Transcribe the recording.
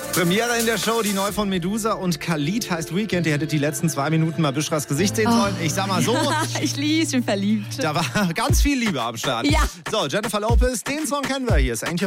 Premiere in der Show, die neu von Medusa und Khalid heißt Weekend. Ihr hättet die letzten 2 Minuten mal Büşras Gesicht sehen sollen. Ich sag mal so. Ich bin verliebt. Da war ganz viel Liebe am Start. Ja. So, Jennifer Lopez, den Song kennen wir. Hier ist Ain't Your